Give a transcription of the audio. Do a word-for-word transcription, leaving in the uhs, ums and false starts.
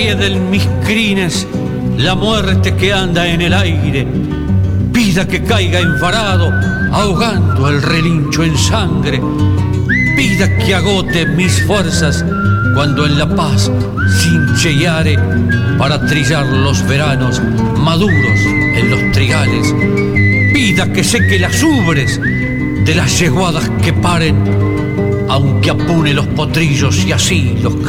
hieden mis crines la muerte que anda en el aire. Vida que caiga enfarado, ahogando el relincho en sangre. Vida que agote mis fuerzas cuando en la paz cincheare para trillar los veranos maduros en los trigales. Vida que seque las ubres de las yeguadas que paren, aunque apune los potrillos y así los